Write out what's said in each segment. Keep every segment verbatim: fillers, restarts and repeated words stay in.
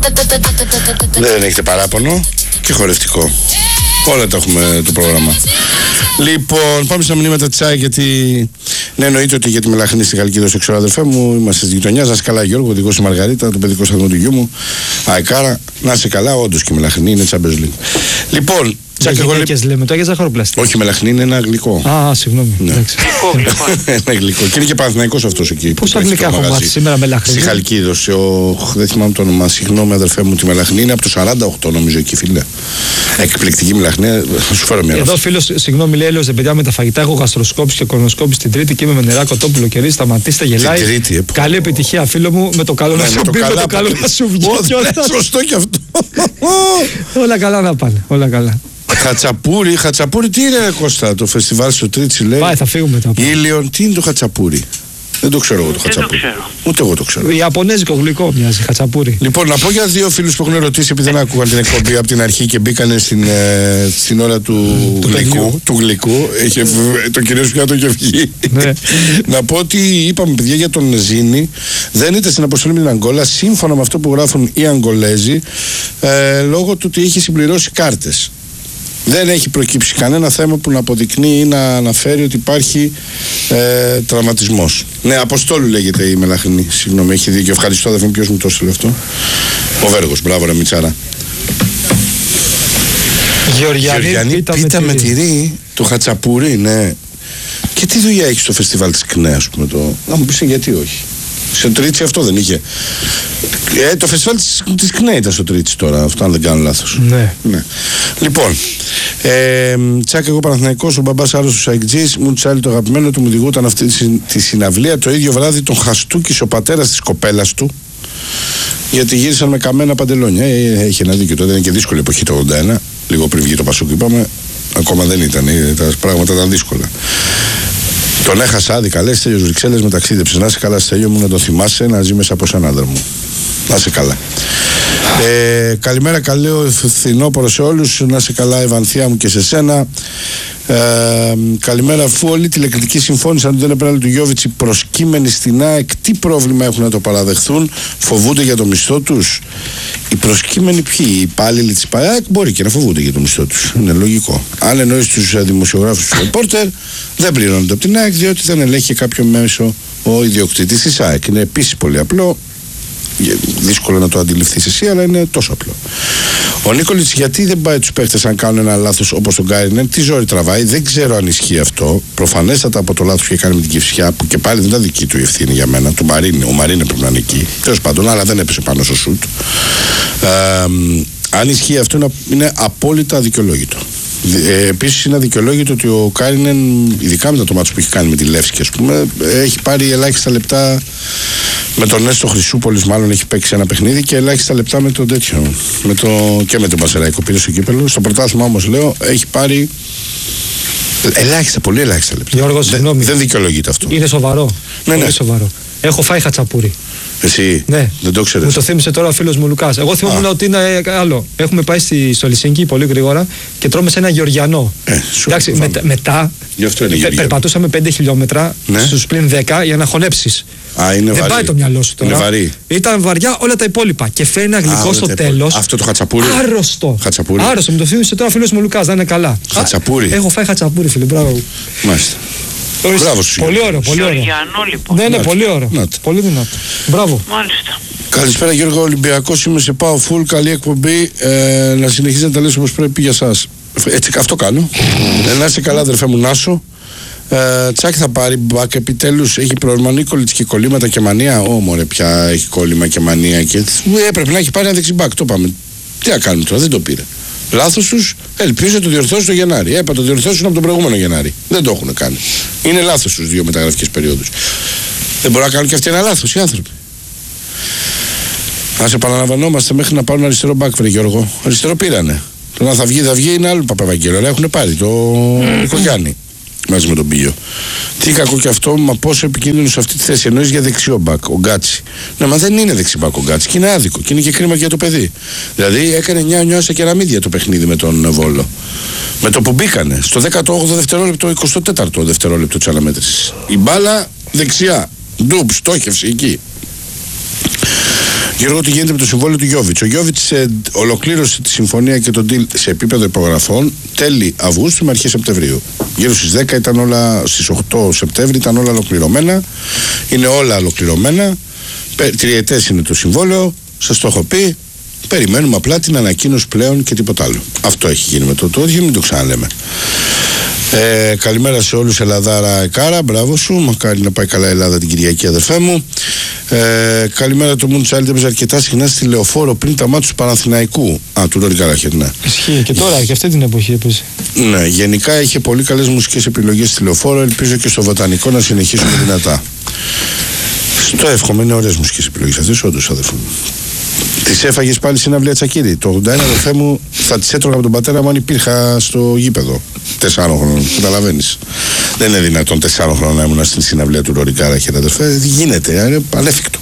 Δεν έχετε παράπονο. Και χορευτικό. Όλα τα έχουμε το πρόγραμμα. Λοιπόν, πάμε στα μηνύματα της ΑΕΚ, γιατί ναι, εννοείται ότι για τη Μελαχρινή στη Χαλκίδα, στο ξέρω αδερφέ μου, είμαστε στη γειτονιά. Να είσαι καλά, Γιώργο, δικό η Μαργαρίτα, το παιδικό σταθμό του γιού μου. Αεκάρα, να είσαι καλά, όντως και η Μελαχρινή είναι Champions League. Λοιπόν, Τσακ, εγώ λέμε το για ζαχαροπλαστή. Όχι, Μελαχρινή είναι ένα γλυκό. Α, συγγνώμη. Ναι. Ένα γλυκό. Και είναι και Παναθηναϊκός αυτός εκεί. Πόσα γλυκά έχω μάθει σήμερα Μελαχρινή. Στη Χαλκίδο, δεν θυμάμαι το όνομα. Συγγνώμη, αδερφέ μου, τη Μελαχρινή είναι από το σαράντα οκτώ, νομίζω εκεί, φίλε. Εκπληκτική Μελαχρινή, θα σου φέρω μια. Εδώ φίλο, συγγνώμη, λέει, έλεγε παιδιά με τα φαγητά. Έχω γαστροσκόπηση και κολονοσκόπηση την Τρίτη και είμαι με νερά κοτόπουλο και ρύζι. Σταματήστε, γελάει. Τρίτη, καλή επιτυχία, φίλο μου, με το καλό να σου πει, με το καλό να σου βγει. Σωστό κι αυτό. Όλα καλά να πάνε, όλα καλά. Χατσαπούρι, Χατσαπούρι, τι είναι Κώστα, το φεστιβάλ στο Τρίτσι λέει. Πάει, θα φύγουμε τώρα. Ήλιον, τι είναι το Χατσαπούρι. Δεν το ξέρω εγώ το Χατσαπούρι. Ούτε εγώ το ξέρω. Ιαπωνέζικο γλυκό μοιάζει, Χατσαπούρι. Λοιπόν, να πω για δύο φίλους που έχουν ερωτήσει, επειδή δεν άκουγαν την εκπομπή από την αρχή και μπήκανε στην, ε, στην ώρα του, του γλυκού. Του γλυκού. Είχε, το κυρίως πια το είχε βγει. Ναι. Να πω ότι είπαμε, παιδιά, για τον Ζήνη, δεν ήταν στην αποστολή με την Αγκόλα, σύμφωνα με αυτό που γράφουν οι Αγκολέζοι, ε, λόγω του ότι είχε συμπληρώσει κάρτες. Δεν έχει προκύψει κανένα θέμα που να αποδεικνύει ή να αναφέρει ότι υπάρχει ε, τραυματισμός. Ναι, Αποστόλου λέγεται η Μελαχρινή. Συγγνώμη, έχει δίκιο. Ευχαριστώ, αδερφέ μου, ποιος μου το έστειλε αυτό. Ο Βέργος, μπράβο, ρε Μιτσάρα. Γεωργιανή, Γεωργιανή πίτα, πίτα με τυρί, το Χατσαπούρι, ναι. Και τι δουλειά έχει στο φεστιβάλ της ΚΝΕ, ας πούμε, το. Να μου πεις γιατί όχι. Στο Τρίτσι αυτό δεν είχε. Ε, το φεστιβάλ της, της ΚΝΕ ήταν στο Τρίτσι τώρα, αυτό αν δεν κάνω λάθος. Ναι. ναι. Λοιπόν, ε, τσάκ, εγώ Παναθηναϊκός, ο μπαμπάς άρρωστος αεκτζής, μου τσάλι το αγαπημένο του, μου διηγούταν αυτή τη συναυλία το ίδιο βράδυ τον Χαστούκης, ο πατέρας της κοπέλας του, γιατί γύρισαν με καμένα παντελόνια. Ε, έχει ένα δίκιο, τότε είναι και δύσκολη εποχή το ογδόντα ένα, λίγο πριν βγει το Πασούκ, είπαμε, ακόμα δεν ήταν, τα πράγματα ήταν δύσκολα. Τον έχασα άδικα, λες, Στέλιος Βρυξέλλες με ταξίδεψες. Να είσαι καλά, Στέλιο μου, να το θυμάσαι, να ζει μέσα από σαν άντρα μου. Να είσαι καλά. Ε, καλημέρα, καλό φθινόπωρο σε όλους. Να είσαι καλά, Ευανθία μου, και σε σένα. Ε, καλημέρα, αφού όλοι τηλεκριτικοί συμφώνησαν ότι δεν έπρεπε του Γιώβιτς οι προσκύμενοι στην ΑΕΚ, τι πρόβλημα έχουν να το παραδεχθούν, φοβούνται για το μισθό τους. Οι προσκύμενοι ποιοι, οι υπάλληλοι της ΑΕΚ, μπορεί και να φοβούνται για το μισθό τους. Είναι λογικό. Αν εννοείς τους δημοσιογράφους, τους ρεπόρτερ, δεν πληρώνονται από την ΑΕΚ, διότι δεν ελέγχει κάποιο μέσο ο ιδιοκτήτης της ΑΕΚ. Είναι επίσης πολύ απλό. Δύσκολο να το αντιληφθείς εσύ, αλλά είναι τόσο απλό. Ο Νίκολιτς γιατί δεν πάει τους παίχτες αν κάνουν ένα λάθος όπως τον Γκάρινεν, τι ζόρι τραβάει, δεν ξέρω αν ισχύει αυτό. Προφανέστατα από το λάθος που είχε κάνει με την Κηφισιά, που και πάλι δεν ήταν δική του η ευθύνη για μένα, του Μαρίνη. Ο Μαρίνη πρέπει να είναι εκεί. Τέλος πάντων, αλλά δεν έπεσε πάνω στο σουτ. Ε, αν ισχύει αυτό, είναι, είναι απόλυτα αδικαιολόγητο. Ε, επίσης είναι αδικαιολόγητο ότι ο Κάρινεν, ειδικά μετά το μάτσο που έχει κάνει με τη Λεύσκη, ας πούμε, έχει πάρει ελάχιστα λεπτά. Με τον Νέστο Χρυσούπολης, μάλλον έχει παίξει ένα παιχνίδι και ελάχιστα λεπτά με τον τέτοιο. Με το, και με τον Πασεραϊκό πήρε στο κύπελλο. Στο πρωτάθλημα όμως, λέω, έχει πάρει ελάχιστα, πολύ ελάχιστα λεπτά. Γιώργο, συγγνώμη. Δεν δικαιολογείται αυτό. Είναι σοβαρό. Ναι, πολύ ναι. σοβαρό. Έχω φάει χατσαπούρι. Εσύ ναι. Δεν το ξέρεις. Μου το θύμισε τώρα ο φίλος μου Λουκάς. Εγώ θυμόμουν ότι είναι άλλο. Έχουμε πάει στη, στο Λυσίνκι πολύ γρήγορα και τρώμε σε ένα Γεωργιανό. Ε, Εντάξει, με, μετά πε, περπατούσαμε πέντε χιλιόμετρα, ναι, στους πλην δέκα για να χωνέψεις. Α, είναι δεν βαρύ. πάει το μυαλό σου τώρα. Είναι βαρύ. Ήταν βαριά όλα τα υπόλοιπα. Και φέρει ένα γλυκό στο τέλος. Αυτό το χατσαπούρι. Άρρωστο. Χατσαπούρι. Άρρωστο. Μου το θύμισε τώρα ο φίλος μου Λουκάς. Να είναι καλά. Χατσαπούρι. Α, έχω φάει χατσαπούρι, φίλε. Μπράβο. Μάλιστα. Μπράβο σου. Πολύ ωραίο, πολύ ωραίο. Λοιπόν. Ναι, ναι, πολύ ωραίο. Πολύ δυνατό. Μπράβο. Μάλιστα. Καλησπέρα, Γιώργο. Ολυμπιακός είμαι, σε πάω full. Καλή εκπομπή. Ε, να συνεχίζετε να τα λες όπως πρέπει για σας. Έτσι, αυτό κάνω. ε, να είσαι καλά, αδερφέ μου, Νάσο. Ε, Τσάκ θα πάρει μπακ επιτέλους. Έχει πρόβλημα Νίκολιτς και κολλήματα και μανία. Ω, μωρέ, πια έχει κόλλημα και μανία. Και... έπρεπε να έχει πάρει ένα δεξιμπακ. Το πάμε. Τι να κάνουμε τώρα, δεν το πήρε. Λάθος τους, ελπίζω να το διορθώσουν το Γενάρη. Έπα το διορθώσουν από τον προηγούμενο Γενάρη. Δεν το έχουν κάνει. Είναι λάθος τους δύο μεταγραφικές περιόδους. Δεν μπορούν να κάνουν και αυτοί ένα λάθος οι άνθρωποι. Ας επαναλαμβανόμαστε μέχρι να πάρουν αριστερό μπακ, βρε Γιώργο. Αριστερό πήρανε. Το να θα βγει, θα βγει είναι άλλο Παπαβαγγέλο. Αλλά έχουν πάρει το Κοκιάνι μαζί με τον Πίγιο. Τι κακό και αυτό, μα πόσο επικίνδυνο σε αυτή τη θέση. Εννοείς για δεξιό μπακ, ο Γκάτσι. Ναι, μα δεν είναι δεξιμπακ ο Γκάτσι και είναι άδικο και είναι και κρίμα για το παιδί. Δηλαδή έκανε νιά νιά στα κεραμίδια το παιχνίδι με τον Βόλο. Με το που μπήκανε στο δέκατο όγδοο δευτερόλεπτο, εικοστό τέταρτο δευτερόλεπτο της αναμέτρησης. Η μπάλα δεξιά. Ντουπ, στόχευση εκεί. Γιώργο, τι γίνεται με το συμβόλαιο του Γιόβιτς? Ο Γιόβιτς ε, ολοκλήρωσε τη συμφωνία και τον deal σε επίπεδο υπογραφών τέλη Αυγούστου με αρχές Σεπτεμβρίου. Γύρω στις δέκα ήταν όλα, στις οκτώ Σεπτέμβρη ήταν όλα ολοκληρωμένα. Είναι όλα ολοκληρωμένα. Τριετές είναι το συμβόλαιο. Σας το έχω πει. Περιμένουμε απλά την ανακοίνωση πλέον και τίποτα άλλο. Αυτό έχει γίνει με το τόδιο, μην το ξαναλέμε. Ε, καλημέρα σε όλους, Ελλαδάρα Εκάρα, μπράβο σου. Μακάρι να πάει καλά η Ελλάδα την Κυριακή, αδερφέ μου. Ε, καλημέρα, το Moonchild έπαιζε αρκετά συχνά στη Λεωφόρο πριν τα μάτια του Παναθηναϊκού. Α, του Ρόρι Καράχερ, ναι. Ισχύει και τώρα, και αυτή την εποχή έπαιζε. Ναι, γενικά είχε πολύ καλές μουσικές επιλογές στη Λεωφόρο. Ελπίζω και στο Βοτανικό να συνεχίσουμε δυνατά. Στο εύχομαι, είναι ωραίες μουσικές επιλογές αυτές, όντως, αδερφέ μου. Τις έφαγες πάλι συναυλία Τσακίρη? Το ογδόντα ένα, αδερφέ μου, θα τις έτρωγα από τον πατέρα μου αν υπήρχα στο γήπεδο. Τεσσάρων χρόνων, καταλαβαίνεις. Δεν είναι δυνατόν τεσσάρων χρόνων να ήμουν στην συναυλία του Ρόρι Καράχερ, αδερφέ. Δεν γίνεται, είναι ανέφικτο.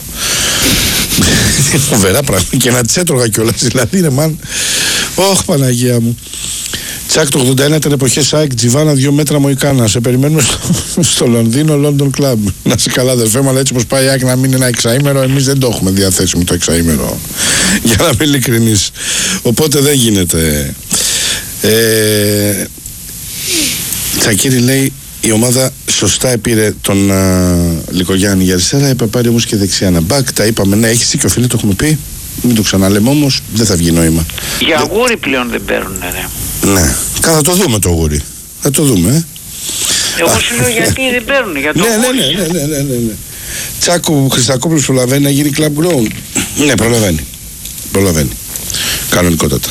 Φοβερά πράγματα και να τις έτρωγα κιόλας, δηλαδή, είναι μαν. Ωχ, Παναγία μου. Τσακ, το ογδόντα ένα ήταν εποχές ΑΕΚ, Τζιβάνα, δύο μέτρα Μοϊκάνα. Σε περιμένουμε στο, στο Λονδίνο, London Club. Να σε καλά, αδερφέ μου, αλλά έτσι πως πάει η ΑΕΚ να μείνει ένα εξαήμερο, εμείς δεν το έχουμε διαθέσιμο το εξαήμερο. Για να είμαι ειλικρινής. Οπότε δεν γίνεται. Ε, Τσακίρη λέει, η ομάδα σωστά επήρε τον uh, Λικογιάννη για αριστερά, είπε πάρει όμως και δεξιά ένα μπακ. Τα είπαμε, ναι, έχεις και ο φίλος, το έχουμε πει. Μην το ξαναλέμε όμως, δεν θα βγει νόημα. Για αγούρι πλέον δεν παίρνουν, ναι. Ναι, θα το δούμε το αγούρι. Θα το δούμε, ε. Εγώ σου λέω γιατί δεν παίρνουν, για το ναι, αγούρι. Ναι, ναι, ναι, ναι, ναι, ναι. Τσάκου, Χριστακόπουλος προλαβαίνει να γίνει club grown? Ναι, προλαβαίνει. Προλαβαίνει. Κανονικότατα.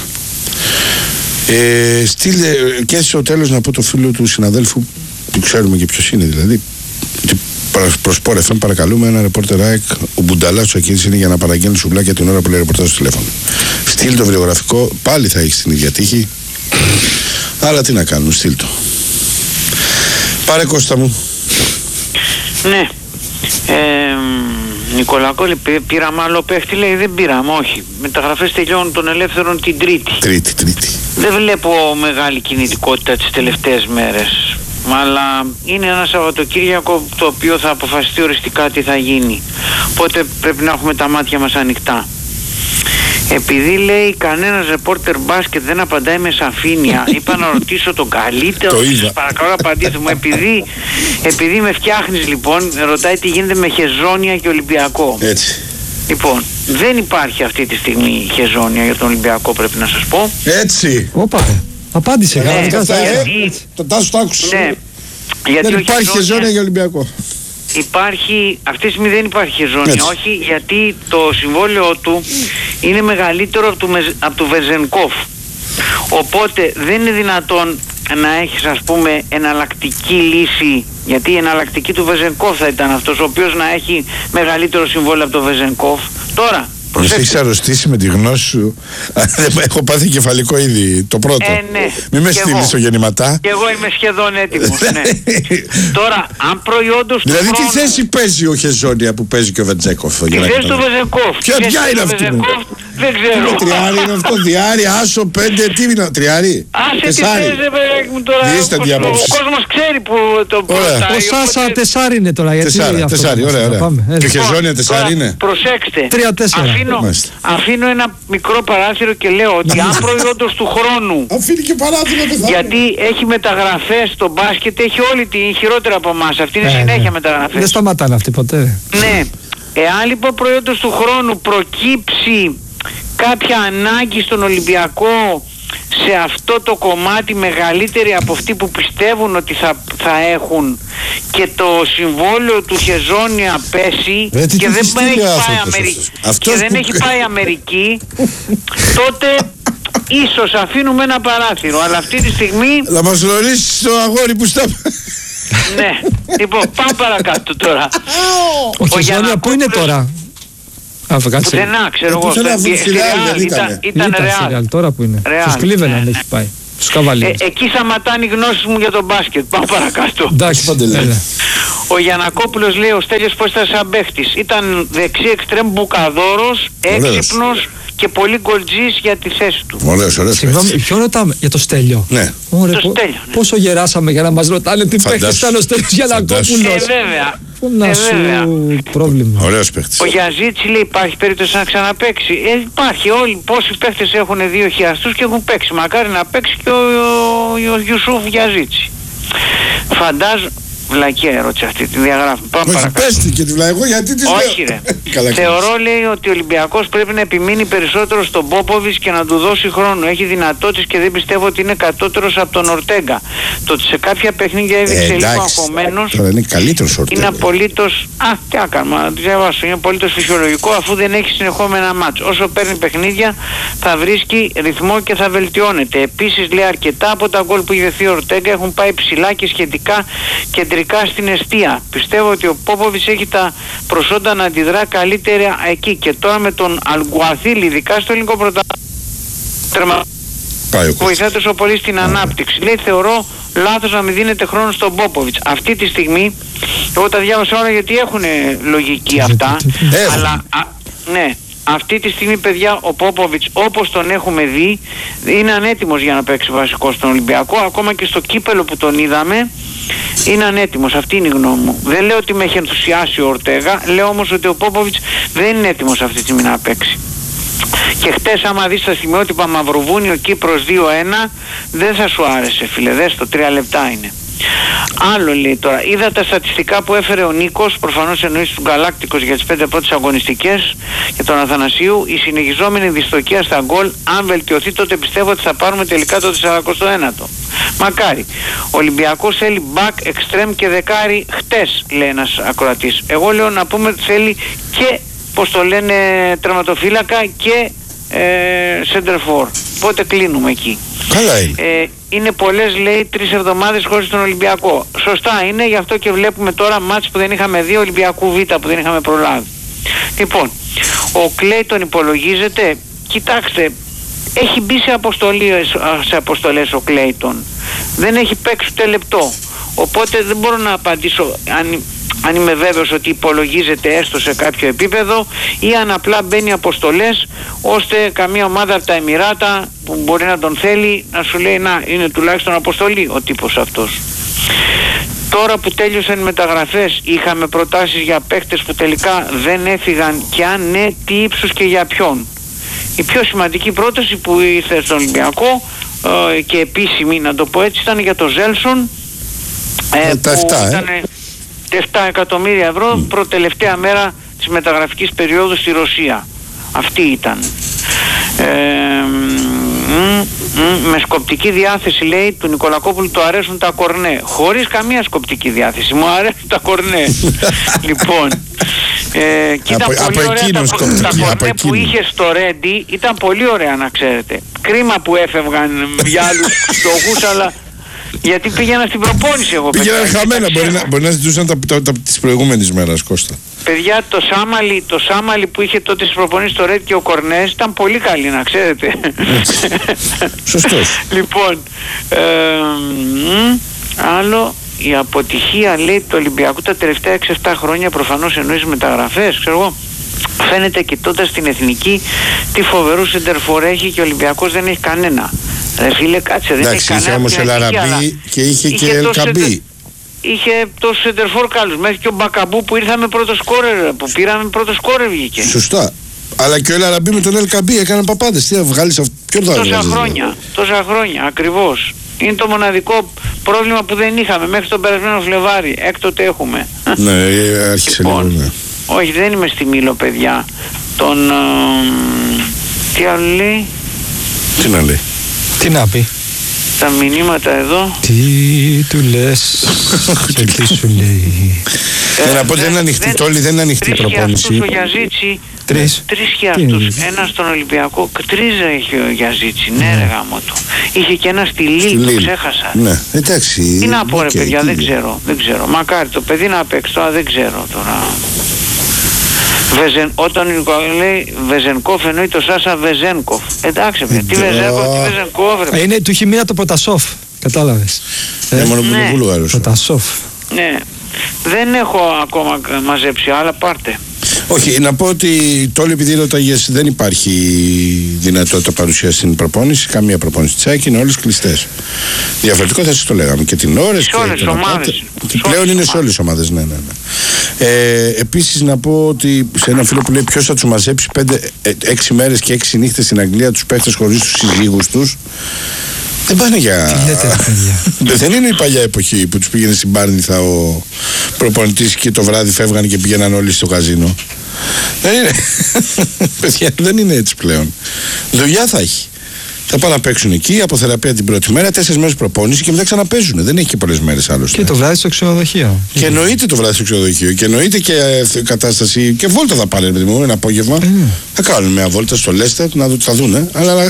Ε, στείλε και στο τέλος να πω το φίλο του συναδέλφου, που ξέρουμε και ποιος είναι δηλαδή, προς Πορ εφ εμ παρακαλούμε ένα ρεπόρτερ ΑΕΚ, ο Μπουνταλάς ο Ακίνης είναι για να παραγγέλνει σουβλάκια την ώρα που λέει ρεπορτάζ στο τηλέφωνο. Στείλ το βιογραφικό, πάλι θα έχει την ίδια τύχη, αλλά τι να κάνουμε, στείλ το. Πάρε, Κώστα μου. Ναι. Ε, Νικολακόλη, πήραμε άλλο παίχτη, λέει δεν πήραμε, όχι. Μεταγραφές τελειώνουν των ελεύθερων την Τρίτη. Τρίτη, Τρίτη. Δεν βλέπω μεγάλη κινητικότητα τις τελευταίες μέρες. Αλλά είναι ένα Σαββατοκύριακο το οποίο θα αποφασιστεί οριστικά τι θα γίνει. Οπότε πρέπει να έχουμε τα μάτια μας ανοιχτά. Επειδή λέει κανένας ρεπόρτερ μπάσκετ δεν απαντάει με σαφήνεια, είπα να ρωτήσω τον καλύτερο. Σας παρακαλώ απαντήστε μου. Επειδή, επειδή με φτιάχνεις λοιπόν, ρωτάει τι γίνεται με Χεζόνια και Ολυμπιακό. Έτσι. Λοιπόν, δεν υπάρχει αυτή τη στιγμή Χεζόνια για τον Ολυμπιακό, πρέπει να σας πω. Έτσι. Όπα. Απάντησε, ναι, κανονικά. Το τάσο το άκουσα. Ναι. Γιατί δεν υπάρχει Χεζόνια για Ολυμπιακό. Υπάρχει, αυτή τη στιγμή δεν υπάρχει Χεζόνια, όχι, γιατί το συμβόλαιο του είναι μεγαλύτερο από του, από του Βεζενκόφ. Οπότε δεν είναι δυνατόν να έχεις, ας πούμε, εναλλακτική λύση, γιατί η εναλλακτική του Βεζενκόφ θα ήταν αυτός, ο οποίος να έχει μεγαλύτερο συμβόλαιο από το Βεζενκόφ. Τώρα, με έχεις αρρωστήσει με τη γνώση σου. Έχω πάθει κεφαλικό ήδη το πρώτο. Ε, ναι. Μην με στείλεις στο γεννηματά. Και εγώ είμαι σχεδόν έτοιμος, ναι. Τώρα, αν προϊόντος του δηλαδή χρόνου... τι θέση παίζει ο Χεζόνια που παίζει και ο Βεντζέκοφ? Τι θέση του Βεζενκόφ? Ποια είναι αυτό? Δεν ξέρω. Τριάρι είναι αυτό, διάρι, άσο, πέντε, τι είναι, τριάρι. Άσε τι θες, παιδί μου, τώρα. Ο κόσμος ξέρει που το πρώτα. Ο Σάσα τεσάρι είναι τώρα. Τεσάρι, ωραία, ωραία. Και ο Χεζόνια τεσάρι είναι. Προσέξτε. Τρία τέσσερα. Αφήνω ένα μικρό παράθυρο και λέω ότι αν προϊόντος του χρόνου. Αφήνει και παράθυρο, γιατί έχει μεταγραφές στο μπάσκετ, έχει όλη την χειρότερα από εμάς. Αυτή είναι συνέχεια μεταγραφές. Δεν σταματάνε αυτοί ποτέ. Ναι. Εάν λοιπόν προϊόντος του χρόνου προκύψει κάποια ανάγκη στον Ολυμπιακό σε αυτό το κομμάτι μεγαλύτερη από αυτοί που πιστεύουν ότι θα, θα έχουν, και το συμβόλαιο του Χεζόνια πέσει ε, και, δεν έχει, πάει Αμερική, και δεν έχει πάει Αμερική, τότε ίσως αφήνουμε ένα παράθυρο, αλλά αυτή τη στιγμή θα μας γνωρίσεις το αγόρι που στα... Ναι, λοιπόν, πάμε παρακάτω τώρα. Ο Χεζόνια πού είναι τώρα? Πουθενά, ξέρω εγώ. Ήταν Ρεάλ. Τώρα που είναι? Στους Cleveland έχει πάει. Στους Cavaliers. Εκεί σταματάνε οι γνώσεις μου για τον μπάσκετ. Πάμε παρακάτω. Εντάξει, ο Γιαννακόπουλος λέει ο Στέλιος πώς ήταν σαν παίχτης. Ήταν δεξί εξτρέμ μπουκαδόρος, έξυπνος και πολύ γκολτζής για τη θέση του. Ωραίος, ωραίος. Συγγνώμη, ποιο ρωτάμε? Για το Στέλιο? Ναι. Ωραία, το πο... Στέλιο, ναι. Πόσο γεράσαμε για να μας ρωτάνε τι παίχτης ήταν ο Στέλιος Γιαννακόπουλος. Ε, βέβαια. να Ε, σου βέβαια. πρόβλημα. Ωραίος παίκτης. Ο Γιαζίτσι λέει υπάρχει περίπτωση να ξαναπαίξει. Ε, υπάρχει. Όλοι πόσοι παίκτες έχουν δύο χιαστούς και έχουν παίξει. Μακάρι να παίξει και ο, ο, ο Γιουσούφ Γιαζίτσι. Φαντάζομαι. Βλακία ερώτηση αυτή, τη διαγράφουμε. Πάμε Όχι, πες την και τη βλακία, εγώ γιατί τη λέω. Όχι ρε. Θεωρώ, λέει, ότι ο Ολυμπιακός πρέπει να επιμείνει περισσότερο στον Πόποβιτς και να του δώσει χρόνο. Έχει δυνατότητες και δεν πιστεύω ότι είναι κατώτερος από τον Ορτέγκα. Το ότι σε κάποια παιχνίδια έδειξε ε, λίγο αγχωμένος είναι καλύτερος Ορτέγκα. Είναι απολύτως. Α, τι άκανα, να τη διαβάσω. Είναι απολύτως φυσιολογικό αφού δεν έχει συνεχόμενα μάτς. Όσο παίρνει παιχνίδια θα βρίσκει ρυθμό και θα βελτιώνεται. Επίσης, λέει, αρκετά από τα γκολ που είχε δεχθεί ο Ορτέγκα έχουν πάει ψηλά και σχετικά κεντρικά στην εστία. Πιστεύω ότι ο Πόποβιτς έχει τα προσόντα να αντιδρά καλύτερα εκεί. Και τώρα με τον Αλγκουαθίλ, ειδικά στο ελληνικό πρωτάθλημα, βοηθάει τόσο πολύ στην ανάπτυξη. Λέει, θεωρώ λάθος να μην δίνετε χρόνο στον Πόποβιτς. Αυτή τη στιγμή, εγώ τα διάβασα όλα γιατί έχουν λογική αυτά, αλλά α, ναι, αυτή τη στιγμή, παιδιά, ο Πόποβιτς, όπως τον έχουμε δει, είναι ανέτοιμος για να παίξει βασικό στον Ολυμπιακό. Ακόμα και στο κύπελο που τον είδαμε, είναι ανέτοιμος. Αυτή είναι η γνώμη μου. Δεν λέω ότι με έχει ενθουσιάσει ο Ορτέγα, λέω όμως ότι ο Πόποβιτς δεν είναι έτοιμος αυτή τη στιγμή να παίξει. Και χτες άμα δεις τα σημειότυπα Μαυροβούνιο Κύπρος δύο ένα, δεν θα σου άρεσε, φίλε. Δες το, τρία λεπτά είναι. Άλλο λέει τώρα, είδα τα στατιστικά που έφερε ο Νίκος, προφανώς εννοείς του Γκαλάκτικος για τις πέντε πρώτες αγωνιστικές και τον Αθανασίου. Η συνεχιζόμενη δυστοκία στα γκολ, αν βελτιωθεί τότε πιστεύω ότι θα πάρουμε τελικά το σαρανταένατο. Μακάρι. Ο Ολυμπιακός θέλει back, extreme και δεκάρι χτες, λέει ένας ακροατής. Εγώ λέω να πούμε ότι θέλει και, πως το λένε, τερματοφύλακα και ε, center for. Οπότε κλείνουμε εκεί. Καλά είναι. Ε, είναι πολλές, λέει, τρεις εβδομάδες χωρίς τον Ολυμπιακό. Σωστά είναι, γι' αυτό και βλέπουμε τώρα μάτς που δεν είχαμε δει, Ολυμπιακού Β που δεν είχαμε προλάβει. Λοιπόν, ο Κλέιτον υπολογίζεται, κοιτάξτε, έχει μπει σε, αποστολή, σε αποστολές ο Κλέιτον. Δεν έχει παίξει ούτε λεπτό. Οπότε δεν μπορώ να απαντήσω αν, αν είμαι βέβαιος ότι υπολογίζεται έστω σε κάποιο επίπεδο ή αν απλά μπαίνει αποστολές ώστε καμία ομάδα από τα Εμιράτα που μπορεί να τον θέλει να σου λέει να είναι τουλάχιστον αποστολή ο τύπος αυτός. Τώρα που τέλειωσαν οι μεταγραφές, είχαμε προτάσεις για παίχτες που τελικά δεν έφυγαν και αν ναι, τι ύψους και για ποιον. Η πιο σημαντική πρόταση που ήρθε στον Ολυμπιακό ε, και επίσημη, να το πω έτσι, ήταν για το Ζέλσον ε, τα που εφτά, ήταν ε. επτά εκατομμύρια ευρώ mm. προτελευταία μέρα της μεταγραφικής περίοδου στη Ρωσία. Αυτή ήταν. Ε, μ, μ, με σκοπτική διάθεση, λέει, του Νικολακόπουλου του αρέσουν τα κορνέ. Χωρίς καμία σκοπτική διάθεση. Μου αρέσουν τα κορνέ. Λοιπόν, ε, και ήταν από, πολύ από ωραία τα, σκοπτική, τα κορνέ από που είχε στο Ρέντι. Ήταν πολύ ωραία, να ξέρετε. Κρίμα που έφευγαν για άλλους στόχους, αλλά γιατί πήγαινα στην προπόνηση εγώ. Πήγαιναν χαμένα, μπορεί να, μπορεί να ζητούσαν τα, τα, τα, τις προηγούμενες μέρες, Κώστα. Παιδιά, το Σάμαλι, το Σάμαλι που είχε τότε στις προπονήσεις στο Ρέντ και ο Κορνές ήταν πολύ καλή, να ξέρετε. Σωστός. Λοιπόν, ε, μ, άλλο, η αποτυχία, λέει, του Ολυμπιακού τα τελευταία έξι εφτά χρόνια, προφανώς εννοείς μεταγραφές, ξέρω εγώ. Φαίνεται κοιτώντας την εθνική τι φοβερού σεντερφόρ έχει και ο Ολυμπιακός δεν έχει κανένα. Ρε φίλε, κάτσε, δεν εντάξει, έχει κανένα. είχε όμως Ελαραμπή και είχε, είχε και Ελκαμπή. Είχε τόσο σεντερφόρ καλούς, μέχρι και ο Μπακαμπού που ήρθαμε πρώτο σκόρερ, που πήραμε πρώτο σκόρερ βγήκε. Σωστά. Αλλά και ο Ελαραμπή με τον Ελκαμπή έκανε παπάντες. Τι θα βγάλεις αυτό, ποιον θα βγάλεις. Τόσα χρόνια, τόσα χρόνια, ακριβώς. Είναι το μοναδικό πρόβλημα που δεν είχαμε μέχρι τον περασμένο Φλεβάρι. Έκτοτε έχουμε. Ναι, άρχισε λοιπόν, λίγο, ναι. Όχι, δεν είμαι στη Μήλο, παιδιά. Τον... Ε, τι άλλο λέει. Τι να λέει. Τι να πει. Τα μηνύματα εδώ. Τι του λες και τι σου λέει. Ε, να πω δεν είναι ανοιχτή, τόλοι δεν είναι ανοιχτή η προπόνηση. Τρεις ο Γιαζίτσι. Τρεις. Τρεις χιαστούς. Ένα στον Ολυμπιακό. Τρεις έχει ο Γιαζίτσι. Ναι, ρε γάμο του. Είχε και ένα στη Λίλ, το ξέχασα. Ναι, εντάξει. Τι να πω, ρε okay, παιδιά, τι... δεν ξέρω. Δεν ξέρω. Μακάρι το παιδί να παίξει τώρα, δεν ξέρω τώρα. Βεζεν, όταν λέει Βεζενκόφ εννοεί το Σάσα Βεζένκοφ. Εντάξει, παιδιά, τι Βεζένκοφ, τι Βεζενκόφ. Ε, είναι, του έχει μείνει το Ποτασόφ. Κατάλαβες. Ε, μόνο που είναι Ποτασόφ. Ναι. Δεν έχω ακόμα μαζέψει άλλα, πάρτε. Όχι, να πω ότι τώρα επειδή ρώταγες δεν υπάρχει δυνατότητα παρουσία στην προπόνηση, καμία προπόνηση της ΑΕΚ, είναι όλες κλειστές. Διαφορετικό θα σας το λέγαμε και την ώρα σε όλες τις ομάδες. Πλέον είναι σε όλες τις ομάδες, ναι, ναι, ναι. Ε, επίσης να πω ότι σε έναν φίλο που λέει ποιος θα τους μαζέψει πέντε, έξι μέρες και έξι νύχτες στην Αγγλία τους παίχτες χωρίς τους συζύγους τους. Δεν πάνε για. Δεν είναι η παλιά εποχή που τους πήγαινε στην Πάρνηθα ο προπονητής και το βράδυ φεύγανε και πήγαιναν όλοι στο καζίνο. Δεν είναι. Παιδιά, δεν είναι έτσι πλέον. Δουλειά θα έχει. Θα πάνε να παίξουν εκεί, από θεραπεία την πρώτη μέρα, τέσσερις μέρες προπόνηση και μετά ξαναπαίζουν. Δεν έχει και πολλές μέρες άλλωστε. Και το βράδυ στο ξενοδοχείο. Και εννοείται το βράδυ στο ξενοδοχείο. Και εννοείται και ε, κατάσταση. Και βόλτα θα πάνε, παιδί μου, ένα απόγευμα. Mm. Θα κάνουν μια βόλτα στο Λέστερ, να δουν, θα δούνε. Αλλά.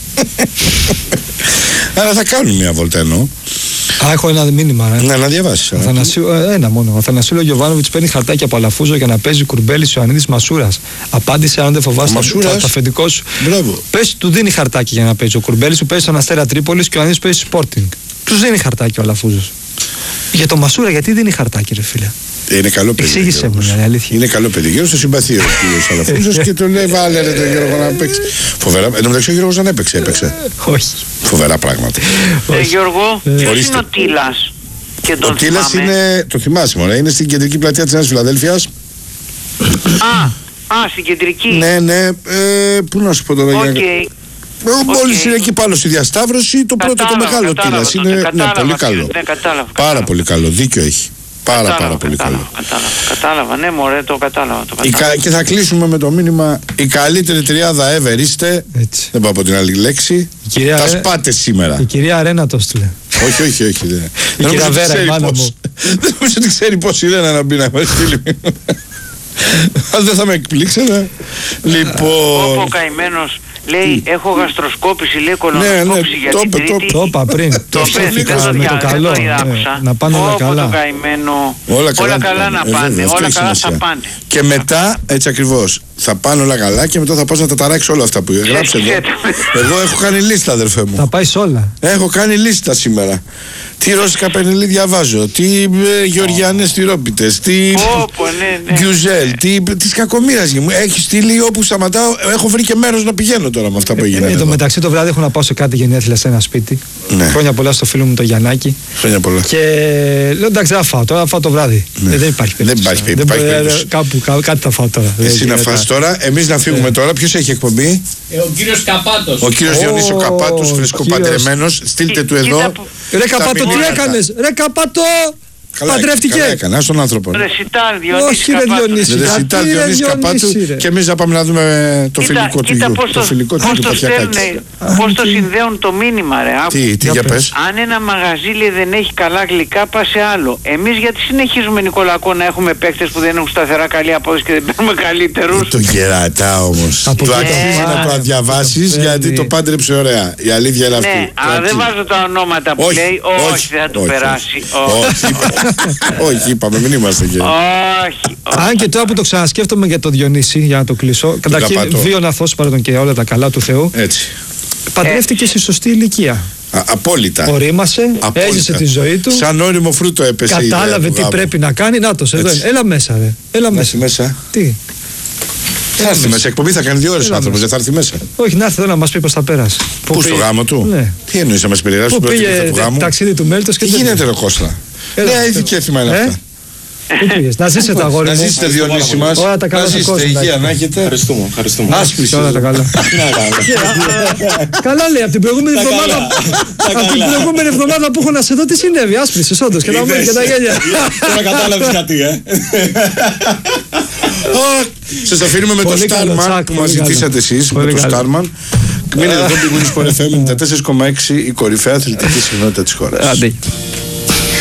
Αλλά θα κάνουν μια βόλτα εννοώ. Α, έχω ένα μήνυμα. Ρε. Ναι, να διαβάσει. Ένα μόνο. Ο Αθανασίου Γιοβάνοβιτς παίρνει χαρτάκι από Αλαφούζο για να παίζει Κουρμπέλης Ιωαννίδης Μασούρας. Απάντησε αν δεν φοβάσαι το αφεντικό σου. Πες του δίνει χαρτάκι για να παίζει. Ο Κουρμπέλης σου παίζει στον Αστέρα Τρίπολης και ο Ιωαννίδης παίζει Sporting. Του δίνει χαρτάκι ο Αλαφούζος. Για το Μασούρα, γιατί δίνει χαρτάκι, ρε φίλε. Είναι καλό παιδί. Εξήγησε μου, είναι αλήθεια. Είναι καλό παιδί. Γιώργος το συμπαθεί ο κύριος Αλαφούζος και του λέει βάλε ρε τον Γιώργο να παίξει. Φοβερά. Εν τω μεταξύ ο Γιώργος δεν έπαιξε, έπαιξε. Όχι. Φοβερά πράγματα. Ε, Γιώργο, ποιος είναι ο Τίλας? Ο Τίλας είναι, το θυμάσαι μωρέ, είναι στην κεντρική πλατεία της Νέας Φιλαδέλφειας. Α, α, στην κεντρική. Ναι, ναι, ε, πού να σου πω τώρα. Okay. Μόλις okay. είναι εκεί πάνω στη διασταύρωση, το πρώτο το μεγάλο Τίλας. Είναι ναι, πολύ καλό. Ναι, κατάλαβα, πάρα πολύ καλό, δίκιο έχει. Πάρα κατάλαβα, πάρα πολύ κατάλαβα, καλό. Κατάλαβα, κατάλαβα, ναι μωρέ, το κατάλαβα. Το κατάλαβα. Η, και θα κλείσουμε με το μήνυμα η καλύτερη τριάδα ever είστε. Έτσι. Δεν πάω από την άλλη λέξη. Θα σπάτε σήμερα. Η κυρία Αρένα το στείλε. Όχι, όχι, όχι. Δεν. Η κυρία Βέρα, η μάνα μου. Δεν νομίζω ότι ξέρει πώς είναι να μπει να μας στείλει. Αν δεν θα με εκπλήξετε. Λοιπόν. Ο καημένος λέει έχω γαστροσκόπηση, λέει κολονοσκόπηση για την Τρίτη. Το είπα πριν. Το σκέφτηκα με το καλό. Να πάνε όλα καλά. Όλα καλά να πάνε. Όλα καλά θα πάνε. Και μετά, έτσι ακριβώς, θα πάνε όλα καλά και μετά θα πας να τα ταράξεις όλα αυτά που γράψε εδώ. Εγώ έχω κάνει λίστα, αδερφέ μου. Θα πάει όλα. Έχω κάνει λίστα σήμερα. Τι ρώσικα πενελή διαβάζω, τι ε, γεωργιανές τυρόπιτες, τι γκιουζέλ, ναι, ναι. τι της κακομοίρας μου. Έχει στείλει όπου σταματάω, έχω βρει και μέρος να πηγαίνω τώρα με αυτά που έγιναν. Εν τω μεταξύ το βράδυ έχω να πάω σε κάτι γενέθλια σε ένα σπίτι. Ναι. Χρόνια πολλά στο φίλο μου το Γιαννάκη. Χρόνια πολλά. Και λέω εντάξει θα φάω τώρα, θα φάω το βράδυ. Ναι. Ε, δεν υπάρχει περίπτωση. Δεν υπάρχει περίπτωση. Κάπου, κάπου κάτι θα φάω τώρα. Εσύ να φας τώρα, εμείς να φύγουμε τώρα. Ποιος έχει εκπομπή? Ο κύριος Καπάτος. Ο κύριος Διονύσιο Καπάτος, φρεσκοπαντρεμένος. Στείλτε του εδώ. Ρε Καπάτο, τι έκανες, ρε Καπάτο! Παντρεύτηκε. Καλά έκανε, στον άνθρωπο. Ρεσιτάλ Διονύση. Όχι, ρε Διονύση. Ρεσιτάλ Διονύση Καπάτου. Και εμείς να πάμε να δούμε το φιλικό του γιου. Το φιλικό του Παπιακάκη. Πώς το συνδέουν το μήνυμα, ρε. Τι, τι για πες. Αν ένα μαγαζί λέει δεν έχει καλά γλυκά, πας σε άλλο. Εμείς γιατί συνεχίζουμε, Νικολακό, να έχουμε παίκτες που δεν έχουν σταθερά καλή απόδοση και δεν παίρνουμε καλύτερους? Το κερατά όμως. Το αξίζει να το διαβάσεις γιατί το πάντρεψε ωραία. Η αλήθεια είναι αυτή. Ναι, αλλά δεν βάζω τα ονόματα που λέει. Όχι, δεν θα του περάσει. Όχι, είπαμε, μην είμαστε και. Όχι. Αν και τώρα που το ξανασκέφτομαι για το Διονύση, για να το κλείσω. Καταρχήν, βίο να θώσει παρόν και όλα τα καλά του Θεού. Έτσι. Παντρεύτηκε στη σωστή ηλικία. Α, απόλυτα. Ορίμασε, απόλυτα. Έζησε τη ζωή του. Σαν όριμο φρούτο έπεσε. Κατάλαβε τι πρέπει να κάνει. Να το, εδώ. Έλα μέσα, ρε. Έλα μέσα. μέσα. Τι. Θα έρθει μέσα. Εκπομπή θα κάνει δύο ώρες ο άνθρωπος, δεν θα έρθει μέσα. Όχι, να έρθει εδώ να μας πει πώς θα πέρασε. Πού, στο γάμο του? Ναι. Τι εννοείς να μας περιγράψει το γάμο? Ταξίδι του Μέλτος και τι γίνεται, ρε Κώστα? Ναι, ήδη και έθιμα είναι αυτά. Πού πήγες? Να ζήσετε τα αγόρια μου. Να ζήσετε Διονύση μας. Όλα τα καλά. Να ζήσετε, υγεία να έχετε. Ευχαριστούμε. Άσπριση. Όλα τα καλά. Καλά λέει, από την προηγούμενη εβδομάδα. Από την προηγούμενη εβδομάδα που έχω να σε δω, τι συνέβη? Άσπρισες όντως και τα μάτια και τα γέλια. Τώρα κατάλαβες κάτι, ε. Σας αφήνουμε με το Starman που μας ζητήσατε εσείς. Με το Starman. Μείνετε εδώ, Big Win Sport εφ εμ ενενήντα τέσσερα κόμμα έξι, η κορυφαία αθλητική συχνότητα της χώρας.